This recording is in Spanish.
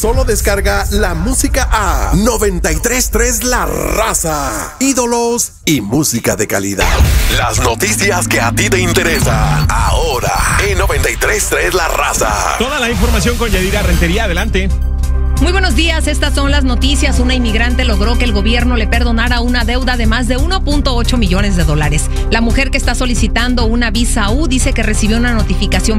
Solo descarga la música a 93.3 La Raza. Ídolos y música de calidad. Las noticias que a ti te interesan. Ahora en 93.3 La Raza. Toda la información con Yadira Rentería. Adelante. Muy buenos días, estas son las noticias. Una inmigrante logró que el gobierno le perdonara una deuda de más de $1.8 millones. La mujer que está solicitando una visa U dice que recibió una notificación